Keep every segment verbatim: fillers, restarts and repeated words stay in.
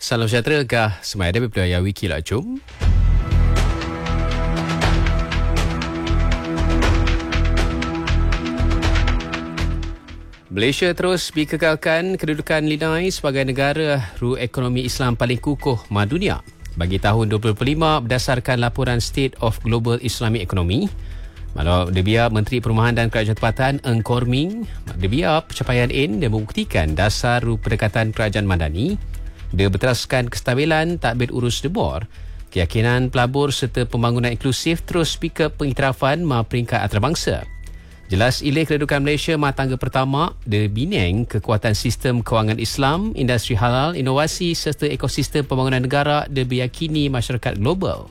Salam sejahtera kah semai ada berpelaya wiki lah jom. Malaysia terus dikekalkan kedudukan linai sebagai negara ru ekonomi Islam paling kukuh ma dunia bagi tahun dua ribu dua puluh lima berdasarkan laporan State of Global Islamic Economy. Malah debiar Menteri Perumahan dan Kerajaan Tempatan Eng Korming, debiar pencapaian ini dia membuktikan dasar ru pendekatan kerajaan madani. Dia berteraskan kestabilan takbir urus debor, keyakinan pelabur serta pembangunan inklusif terus speaker pengiktirafan ma peringkat antarabangsa. Jelas ilih kedudukan Malaysia ma tangga pertama, dia bineng kekuatan sistem kewangan Islam, industri halal, inovasi serta ekosistem pembangunan negara dia diyakini masyarakat global.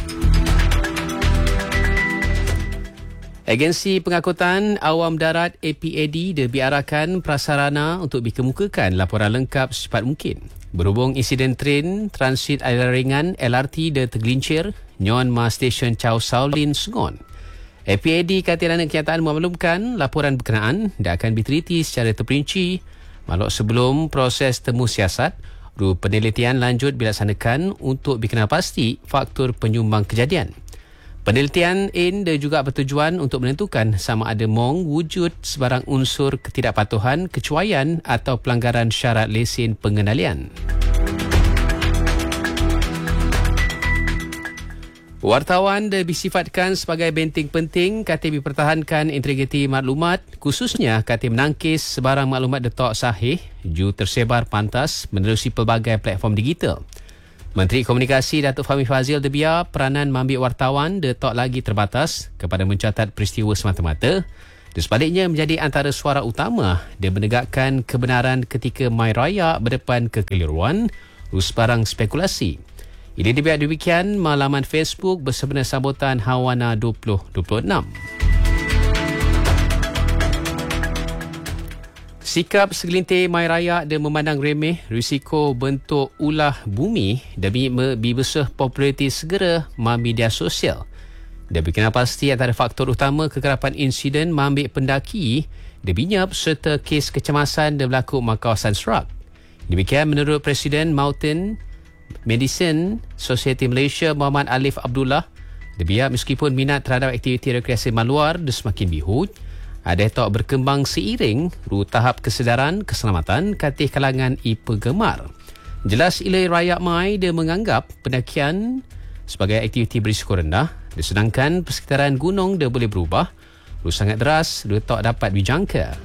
Agensi Pengangkutan Awam Darat A P A D dia diarahkan prasarana untuk dikemukakan laporan lengkap secepat mungkin. Berhubung insiden train transit air ringan L R T dia tergelincir nyon ma stesen Chow Sau Lin Sengon. A P A D kata dalam kenyataan memaklumkan laporan berkenaan dia akan diteliti secara terperinci maluk sebelum proses temu siasat ru penelitian lanjut dilaksanakan untuk dikenal pasti faktor penyumbang kejadian. Penelitian ini dia juga bertujuan untuk menentukan sama ada mong wujud sebarang unsur ketidakpatuhan, kecuaian atau pelanggaran syarat lesen pengendalian. Wartawan dia disifatkan sebagai benteng penting kata dipertahankan integriti maklumat, khususnya kata menangkis sebarang maklumat detok sahih ju tersebar pantas menerusi pelbagai platform digital. Menteri Komunikasi Datuk Fahmi Fazil debiar peranan mengambil wartawan detok lagi terbatas kepada mencatat peristiwa semata-mata. Dia sebaliknya menjadi antara suara utama dia menegakkan kebenaran ketika mai raya berdepan kekeliruan sebarang spekulasi. Ini dibiar demikian laman Facebook bersempena sambutan Hawana dua ribu dua puluh enam. Sikap segelintir mai rakyat dia memandang remeh risiko bentuk ulah bumi demi membesar populariti segera ma media sosial. Dia berkenal pasti antara faktor utama kekerapan insiden mengambil pendaki, dia binyap serta kes kecemasan dia berlaku ma kawasan Serak. Demikian menurut Presiden Mountain Medicine Society Malaysia Muhammad Alif Abdullah, dia biar meskipun minat terhadap aktiviti rekreasi maluar dia semakin bihut, ada tak berkembang seiring ru tahap kesedaran keselamatan katih kalangan i penggemar. Jelas ilai rakyat mai dia menganggap pendakian sebagai aktiviti berisiko rendah, sedangkan persekitaran gunung dia boleh berubah, ru sangat deras dia tak dapat dijangka.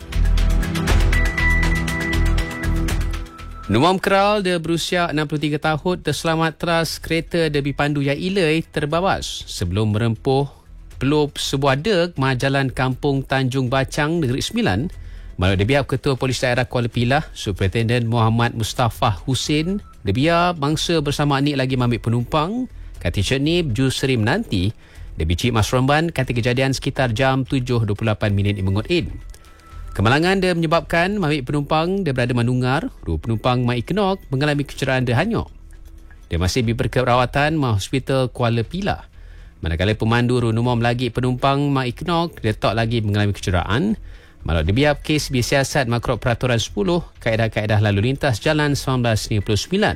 Numam Keral dia berusia enam puluh tiga tahun terselamat teras kereta dia dipandu yang ilai terbawas sebelum merempuh pelop sebuah dek ma jalan kampung Tanjung Bacang Negeri Sembilan. Malah debiar Ketua Polis Daerah Kuala Pilah Superintendent Muhammad Mustafa Hussein debiar bangsa bersama ni lagi mengambil penumpang kata Cernib Ju Seri menanti debi Cik Mas Romban kata kejadian sekitar jam tujuh dua puluh lapan minit Imengut in. Kemalangan dia menyebabkan mengambil penumpang dia berada menungar ru penumpang Mai Kenok mengalami kecederaan dia hanyut. Dia masih diberi perawatan ma Hospital Kuala Pilah. Manakala pemandu runumam lagi penumpang Mak Iknok dia tak lagi mengalami kecederaan. Malah dibiar kes bersiasat makrot peraturan sepuluh kaedah-kaedah lalu lintas jalan seribu sembilan ratus sembilan puluh sembilan.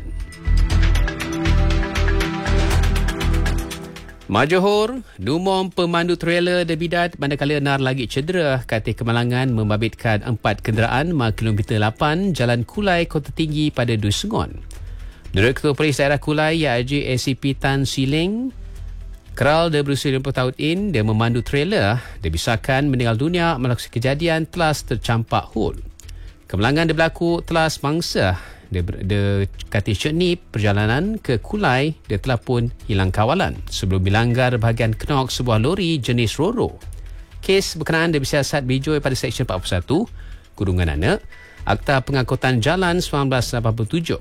Majohor, numam pemandu trailer de bidat manakala nar lagi cedera kata kemalangan membabitkan empat kenderaan ma kilometer lapan Jalan Kulai Kota Tinggi pada Dua Sengon. Menurut Ketua Polis Daerah Kulai I A J A C P Tan Siling, Keral dia berusia lima puluh tahun in, dia memandu trailer, dia bisarkan meninggal dunia melakukan kejadian telas tercampak hul. Kemalangan dia berlaku telas mangsa. Dia, dia kata Cernip perjalanan ke Kulai, dia telah pun hilang kawalan sebelum dilanggar bahagian kenok sebuah lori jenis Roro. Kes berkenaan dia bersiasat bijoi pada Seksyen empat puluh satu, Kurungan Anak, Akta Pengangkutan Jalan seribu sembilan ratus lapan puluh tujuh.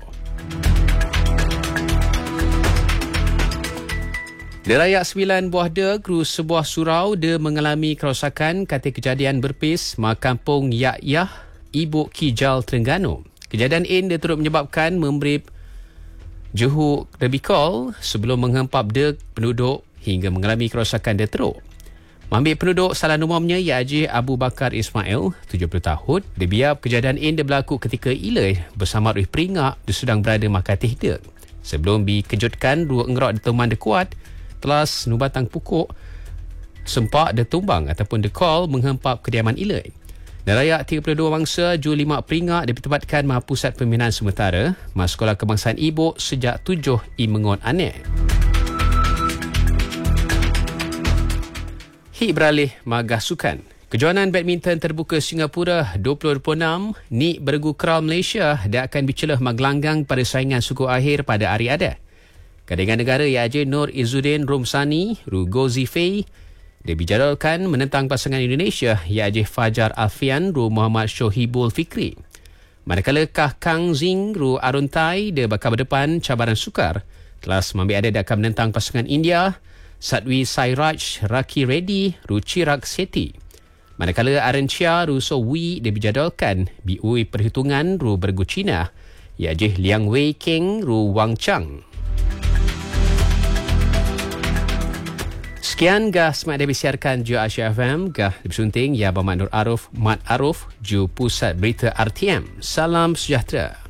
Di Rayak Sembilan Buah Deg, sebuah surau dia mengalami kerosakan kata kejadian berpis ma kampung Yak Yah, Ibu Kijal, Terengganu. Kejadian ini dia turut menyebabkan memberi jehu debikol sebelum menghempap deg penduduk hingga mengalami kerosakan dia teruk. Ambil penduduk salah umumnya Haji Abu Bakar Ismail, tujuh puluh tahun. Dia biar kejadian ini berlaku ketika Ilai bersama Rui Peringak dia sedang berada makatih dia. Sebelum dikejutkan, dua engerok diteman dia kuat, telas nubatang pukuk, sempak dia tumbang ataupun dia call menghempap kediaman Ilai. Dan rakyat tiga puluh dua mangsa Ju lima Peringak ditempatkan Maha Pusat Pembinaan Sementara Mas Sekolah Kebangsaan Ibu sejak tujuh I Mengon Aneh. Hik beralih magah sukan. Kejohanan badminton terbuka Singapura dua ribu dua puluh enam, Nik Bergu Kral Malaysia dia akan bicelah maglanggang pada saingan suku akhir pada hari ada. Gandingan negara Haji Nur Izzuddin Romsani, Rugo Zifei, dia dijadualkan menentang pasangan Indonesia Haji Fajar Alfian, Ru Muhammad Shohibul Fikri. Manakala Kah Kang Zing, Ru Arun Tai, dia bakal berdepan cabaran sukar. Telah mengambil ada dia akan menentang pasangan India Satwi Sairaj Raki Reddy, Ru Chirag Seti. Manakala Arencia Ru So Wee dia dijadualkan biui perhitungan Ru Bergu Cina Haji Liang Wei Keng, Ru Wang Chang. Sekian gah semak dia disiarkan Ju Asia F M, gah disunting ya Bamak Nur Aruf Mat Aruf Ju Pusat Berita R T M. Salam sejahtera.